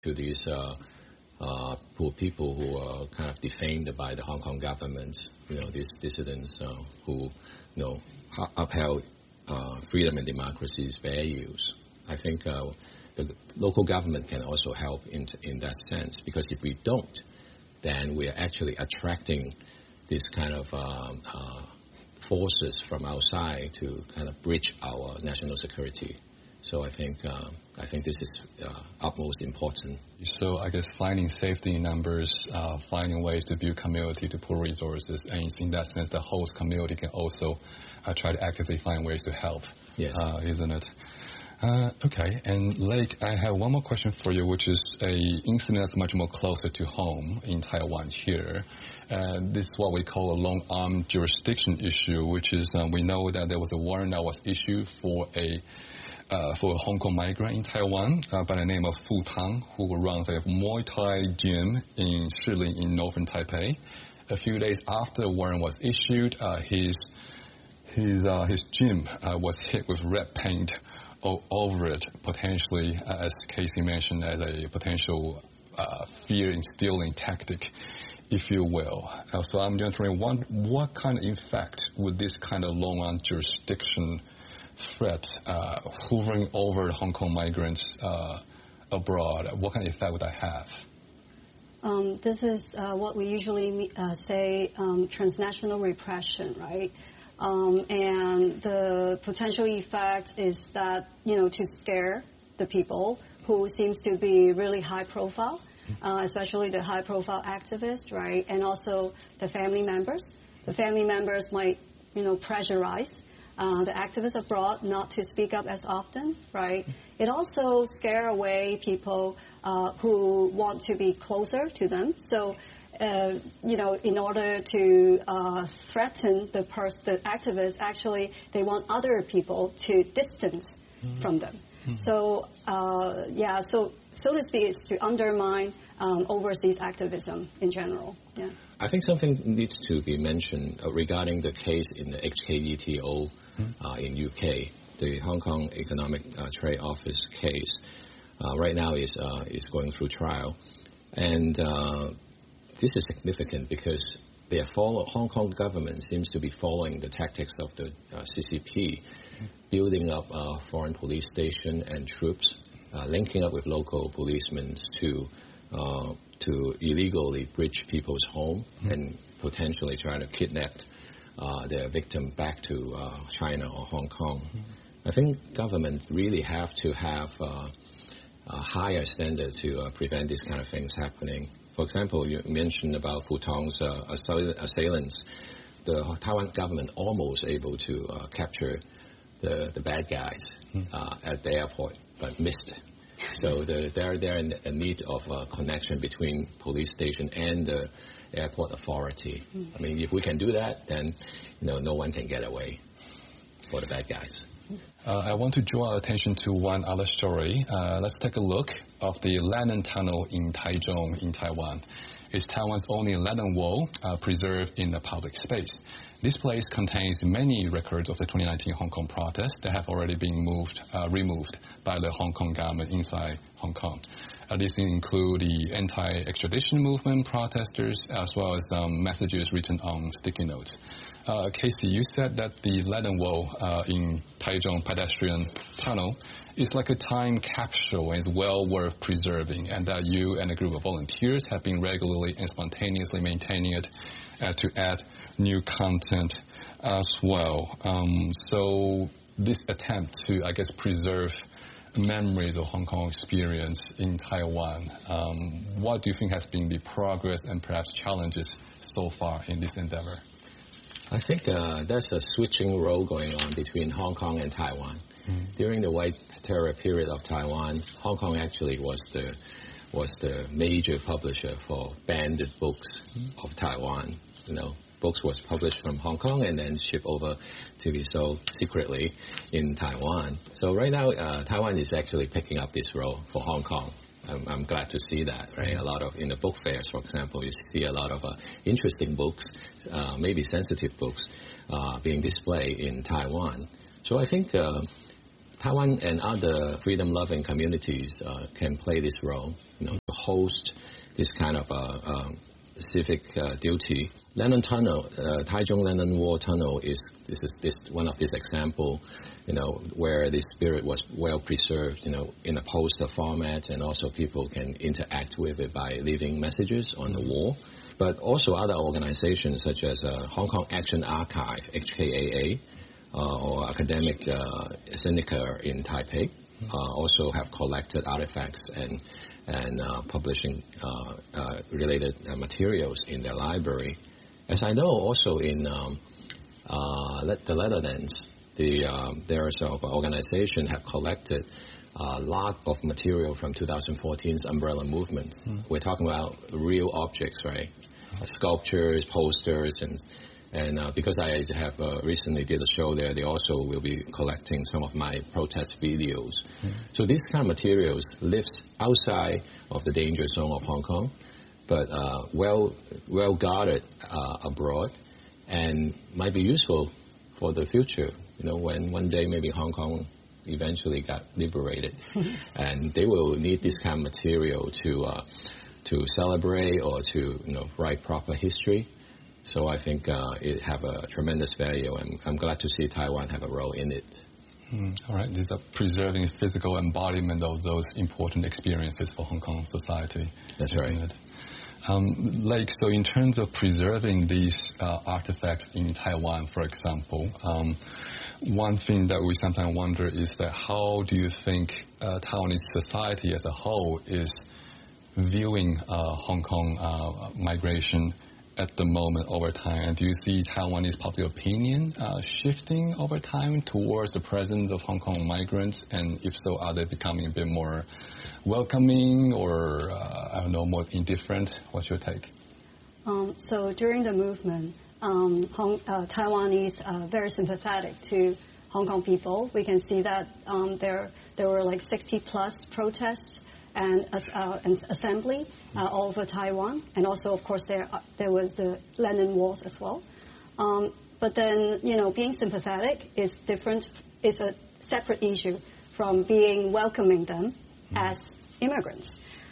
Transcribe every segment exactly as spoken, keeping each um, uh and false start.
to these uh, uh, poor people who are kind of defamed by the Hong Kong government, you know, these dissidents uh, who, you know, upheld uh, freedom and democracy's values. I think uh, the local government can also help in, in that sense, because if we don't, then we are actually attracting this kind of um, uh, forces from outside to kind of breach our national security. So I think uh, I think this is uh, utmost important. So I guess finding safety in numbers, uh, finding ways to build community, to pool resources, and in that sense, the host community can also uh, try to actively find ways to help. Yes, uh, isn't it? Uh, okay, and Lake, I have one more question for you, which is a incident that's much more closer to home in Taiwan here. Uh, this is what we call a long-arm jurisdiction issue, which is um, we know that there was a warrant that was issued for a uh, for a Hong Kong migrant in Taiwan uh, by the name of Fu Tang, who runs a Muay Thai gym in Shilin in northern Taipei. A few days after the warrant was issued, uh, his his uh, his gym uh, was hit with red paint all over it, potentially, uh, as Casey mentioned, as a potential uh, fear-instilling tactic, if you will. Uh, so I'm just wondering, what, what kind of effect would this kind of long-arm jurisdiction threat uh, hovering over Hong Kong migrants uh, abroad, what kind of effect would that have? Um, this is uh, what we usually uh, say um, transnational repression, right? Um, and the potential effect is that, you know, to scare the people who seems to be really high profile, uh, especially the high profile activists, right? And also the family members. The family members might, you know, pressurize uh, the activists abroad not to speak up as often, right? It also scare away people uh, who want to be closer to them. So, Uh, you know, in order to uh, threaten the pers- the activists, actually, they want other people to distance mm-hmm. from them. Mm-hmm. So, uh, yeah, so so to speak, it's to undermine um, overseas activism in general. Yeah. I think something needs to be mentioned uh, regarding the case in the H K E T O mm-hmm. uh, in U K, the Hong Kong Economic uh, Trade Office case. Uh, right now is uh, is going through trial, and uh, this is significant because the follow, Hong Kong government seems to be following the tactics of the uh, C C P, building up a foreign police station and troops, uh, linking up with local policemen to uh, to illegally breach people's home mm-hmm. and potentially try to kidnap uh, their victim back to uh, China or Hong Kong. Mm-hmm. I think government really have to have uh, a higher standard to uh, prevent these kind of things happening. For example, you mentioned about Fu Tang's uh, assailants. The Taiwan government almost able to uh, capture the, the bad guys uh, at the airport, but missed. So the, they're, they're in a need of a connection between police station and the airport authority. I mean, if we can do that, then you know no one can get away for the bad guys. Uh, I want to draw our attention to one other story. Uh, let's take a look of the Lennon Tunnel in Taichung in Taiwan. It's Taiwan's only Lennon Wall uh, preserved in the public space. This place contains many records of the twenty nineteen Hong Kong protests that have already been moved, uh, removed by the Hong Kong government inside Hong Kong. Uh, these include the anti-extradition movement protesters, as well as um, messages written on sticky notes. Uh, Casey, you said that the Lennon Wall uh, in Taichung pedestrian tunnel is like a time capsule and is well worth preserving, and that you and a group of volunteers have been regularly and spontaneously maintaining it uh, to add new content as well. Um, so this attempt to, I guess, preserve memories of Hong Kong experience in Taiwan, um, what do you think has been the progress and perhaps challenges so far in this endeavor? I think uh, there's a switching role going on between Hong Kong and Taiwan. Mm. During the White Terror period of Taiwan, Hong Kong actually was the was the major publisher for banned books mm. of Taiwan. You know, books was published from Hong Kong and then shipped over to be sold secretly in Taiwan. So right now, uh, Taiwan is actually picking up this role for Hong Kong. I'm, I'm glad to see that, right? A lot of, in the book fairs, for example, you see a lot of uh, interesting books, uh, maybe sensitive books, uh, being displayed in Taiwan. So I think uh, Taiwan and other freedom-loving communities uh, can play this role, you know, to host this kind of uh, uh, civic uh, duty. Lennon Tunnel, uh, Taichung Lennon War Tunnel is this is this one of this example, you know, where the spirit was well preserved, you know, in a poster format, and also people can interact with it by leaving messages on the wall. But also other organizations such as uh, Hong Kong Action Archive, H K A A, uh, or Academic uh, Syndicate in Taipei, uh, also have collected artifacts and and uh, publishing uh, uh, related uh, materials in their library. As I know, also in um, uh, the Netherlands, the um, there's an organization have collected a lot of material from twenty fourteen's Umbrella Movement. Mm. We're talking about real objects, right? Uh, sculptures, posters, and and uh, because I have uh, recently did a show there, they also will be collecting some of my protest videos. Mm. So these kind of materials lives outside of the danger zone of Hong Kong, but uh, well well guarded uh, abroad, and might be useful for the future. You know, when one day maybe Hong Kong eventually got liberated, and they will need this kind of material to uh, to celebrate or to you know write proper history. So I think uh, it have a tremendous value, and I'm glad to see Taiwan have a role in it. Mm, all right, this is a preserving physical embodiment of those important experiences for Hong Kong society. That's right. It? Um, like, so in terms of preserving these uh, artifacts in Taiwan, for example, um, one thing that we sometimes wonder is that how do you think uh, Taiwanese society as a whole is viewing uh, Hong Kong uh, migration at the moment over time? And do you see Taiwanese public opinion uh, shifting over time towards the presence of Hong Kong migrants? And if so, are they becoming a bit more welcoming or, uh, I don't know, more indifferent? What's your take? Um, so during the movement, um, Hong, uh, Taiwanese are very sympathetic to Hong Kong people. We can see that um, there there were like sixty plus protests and uh, an assembly uh, all over Taiwan, and also, of course, there uh, there was the Lennon Walls as well. Um, but then, you know, being sympathetic is different, is a separate issue from being welcoming them as immigrants.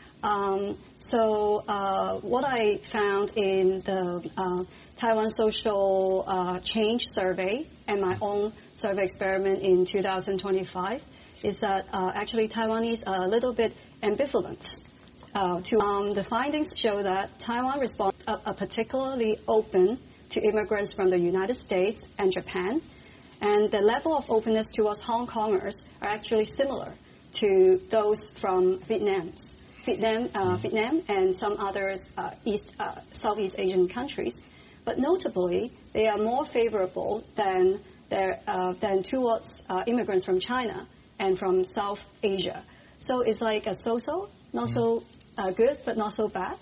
Um, so uh, what I found in the uh, Taiwan Social uh, Change Survey and my own survey experiment in two thousand twenty-five is that uh, actually Taiwanese are a little bit ambivalent. Uh, to um, the findings show that Taiwan responds are, are particularly open to immigrants from the United States and Japan, and the level of openness towards Hong Kongers are actually similar to those from Vietnam, Vietnam, uh, Vietnam, and some other uh, East, uh, Southeast Asian countries. But notably, they are more favorable than their, uh, than towards uh, immigrants from China and from South Asia. So it's like a so-so, not so uh, good, but not so bad.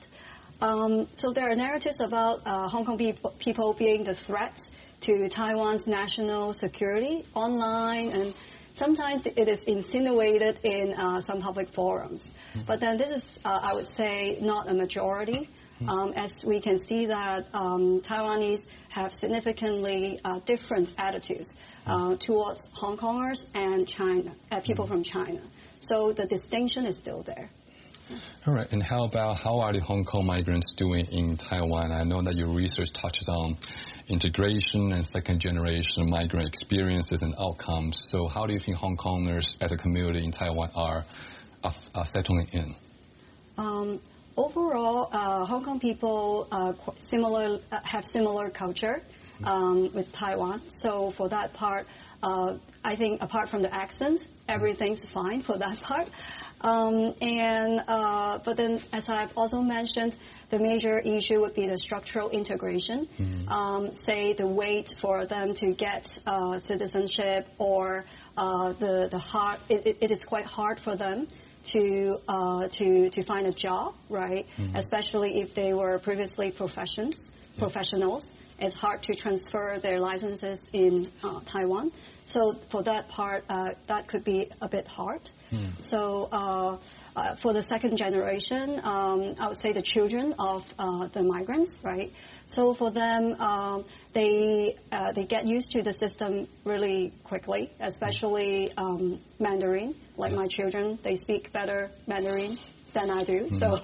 Um, so there are narratives about uh, Hong Kong people, people being the threats to Taiwan's national security online, and sometimes it is insinuated in uh, some public forums. Mm-hmm. But then this is, uh, I would say, not a majority, mm-hmm. um, as we can see that um, Taiwanese have significantly uh, different attitudes uh, towards Hong Kongers and China, uh, people mm-hmm. from China. So the distinction is still there. All right, and how about how are the Hong Kong migrants doing in Taiwan? I know that your research touches on integration and second generation migrant experiences and outcomes. So how do you think Hong Kongers as a community in Taiwan are, are, are settling in? Um, overall, uh, Hong Kong people uh, similar uh, have similar culture um, with Taiwan. So for that part, uh, I think apart from the accent, everything's fine for that part. Um, and uh, but then, as I've also mentioned, the major issue would be the structural integration. Mm-hmm. Um, say the wait for them to get uh, citizenship, or uh, the the hard. It, it is quite hard for them to uh, to to find a job, right? Mm-hmm. Especially if they were previously professions yeah. professionals. It's hard to transfer their licenses in uh, Taiwan. So for that part, uh, that could be a bit hard. Mm. So uh, uh, for the second generation, um, I would say the children of uh, the migrants, right? So for them, um, they uh, they get used to the system really quickly, especially um, Mandarin. Like my children, they speak better Mandarin than I do. Mm. So